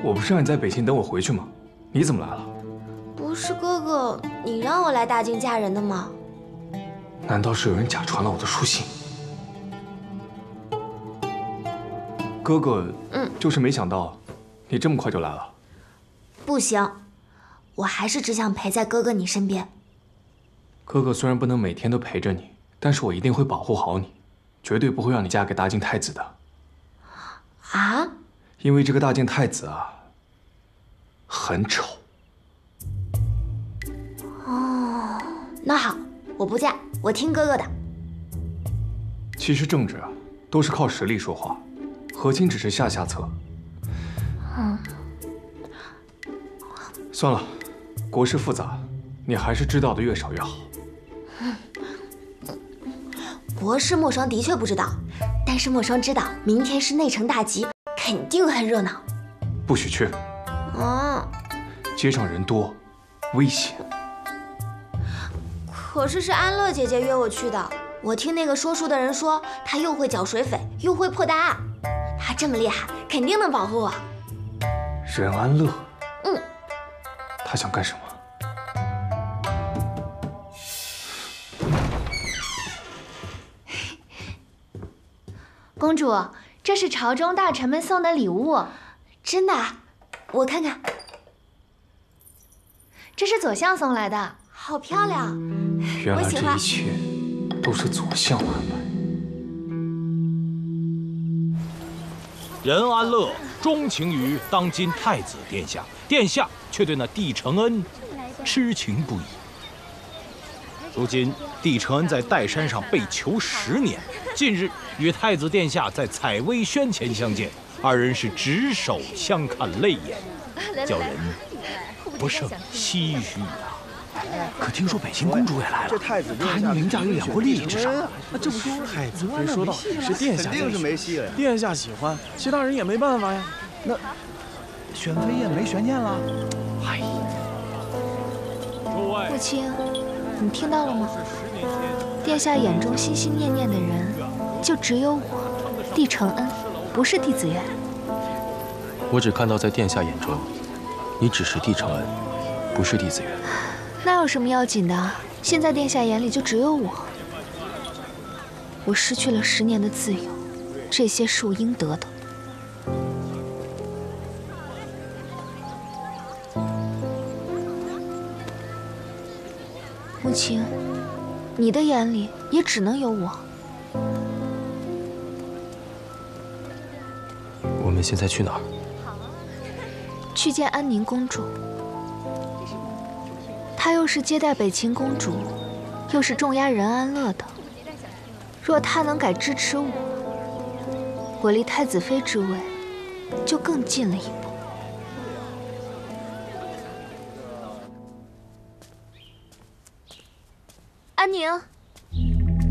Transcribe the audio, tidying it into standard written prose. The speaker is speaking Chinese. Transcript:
我不是让你在北京等我回去吗？你怎么来了？ 不是哥哥，你让我来大京嫁人的吗？ 难道是有人假传了我的书信？哥哥，就是没想到你这么快就来了。 不行，我还是只想陪在哥哥你身边。 哥哥虽然不能每天都陪着你，但是我一定会保护好你，绝对不会让你嫁给大京太子的。 啊？ 因为这个大京太子啊，很丑。 哦，那好，我不嫁，我听哥哥的。 其实政治啊，都是靠实力说话，和亲只是下策。算了，国事复杂，你还是知道的越少越好。 国事莫霜的确不知道，但是莫霜知道明天是内城大集，肯定很热闹。 不许去。街上人多，危险。 可是安乐姐姐约我去的。我听那个说书的人说，她又会剿水匪，又会破大案，她这么厉害，肯定能保护我。 任安乐。他想干什么？ 公主，这是朝中大臣们送的礼物。 真的？我看看。 这是左相送来的， 好漂亮。 原来这一切都是左相安排。 任安乐钟情于当今太子殿下，殿下却对那帝承恩痴情不已。如今帝承恩在岱山上被囚10年，近日与太子殿下在采薇轩前相见，二人是执手相看泪眼，叫人不胜唏嘘啊。 可听说北秦公主也来了，这太子她还能凌驾于2国利益之上。 这不说太子非说到底是殿下，肯定是没戏了。殿下喜欢，其他人也没办法呀。那选妃宴没悬念了？ 哎， 母亲，你听到了吗？殿下眼中心心念念的人，就只有我，帝承恩，不是帝子元。 我只看到在殿下眼中，你只是帝承恩，不是帝子元。 那有什么要紧的？现在殿下眼里就只有我。我失去了10年的自由，这些是我应得的。母亲，你的眼里也只能有我。 我们现在去哪儿？ 去见安宁公主。她又是接待北秦公主，又是重压任安乐的。若她能改支持我，我离太子妃之位就更近了一步。安宁。